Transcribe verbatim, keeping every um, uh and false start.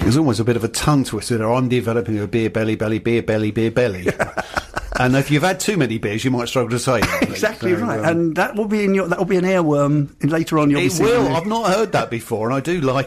There's almost a bit of a tongue twister there. I'm developing a beer belly, belly, beer belly, beer belly. And if you've had too many beers, you might struggle to say that. Exactly so, right. Um, and that will be in your, that will be an airworm later on. You'll it be will. singing. I've not heard that before, and I do like